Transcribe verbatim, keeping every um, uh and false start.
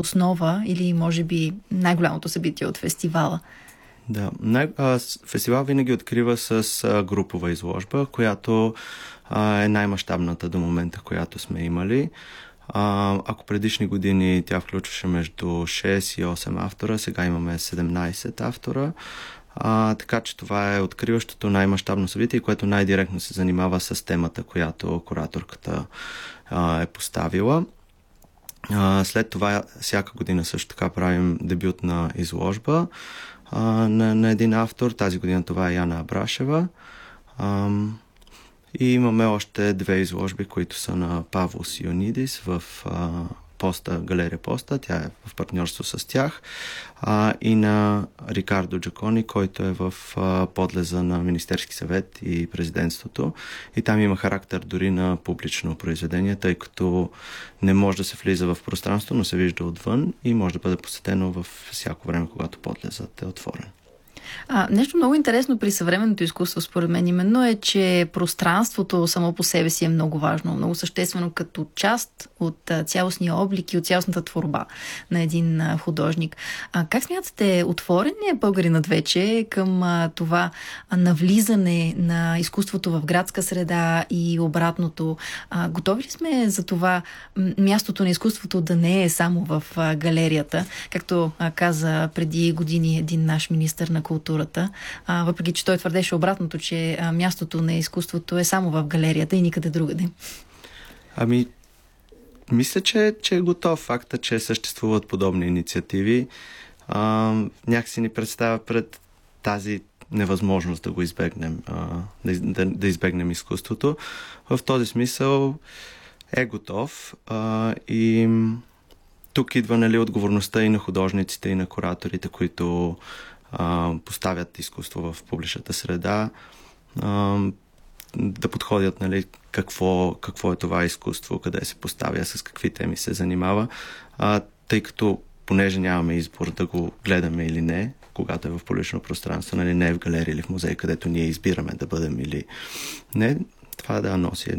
основа или може би най-голямото събитие от фестивала? Да, най- а, фестивал винаги открива с а, групова изложба, която а, е най-мащабната до момента, която сме имали. А, ако предишни години тя включваше между шест и осем автора, сега имаме седемнайсет автора. А, така че това е откриващото най-мащабно събитие, което най-директно се занимава с темата, която кураторката а, е поставила. А, след това всяка година също така правим дебютна изложба а, на, на един автор. Тази година това е Яна Абрашева. А, и имаме още две изложби, които са на Павлос Ионидис в а, Поста, галерия Поста, тя е в партньорство с тях, а, и на Рикардо Джакони, който е в а, подлеза на Министерски съвет и президентството. И там има характер дори на публично произведение, тъй като не може да се влиза в пространство, но се вижда отвън и може да бъде посетено във всяко време, когато подлезът е отворен. А, нещо много интересно при съвременното изкуство, според мен, именно е, че пространството само по себе си е много важно, много съществено като част от а, цялостния облик и от цялостната творба на един а, художник. А, как смятате, отворен ли е българинът вече към а, това а, навлизане на изкуството в градска среда и обратното? А, готови ли сме за това м- мястото на изкуството да не е само в а, галерията, както а, каза преди години един наш министър на културата, а, въпреки че той твърдеше обратното, че а, мястото на изкуството е само в галерията и никъде другаде? Ами, мисля, че, че е готов факта, че съществуват подобни инициативи. А, някакси ни представя пред тази невъзможност да го избегнем, а, да, да, да избегнем изкуството. В този смисъл е готов а, и тук идва, нали, отговорността и на художниците, и на кураторите, които а, поставят изкуство в публичната среда, а, да подходят, нали, какво, какво е това изкуство, къде се поставя, с какви теми се занимава, а, тъй като понеже нямаме избор да го гледаме или не, когато е в публично пространство, нали, не е в галерия или в музей, където ние избираме да бъдем или не, това да носи